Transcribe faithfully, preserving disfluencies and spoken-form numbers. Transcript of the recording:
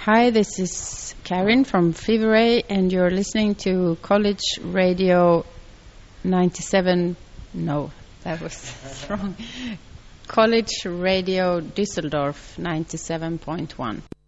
Hi, this is Karin from Fever Ray, and you're listening to College Radio ninety-seven. No, that was wrong. College Radio Düsseldorf ninety-seven point one.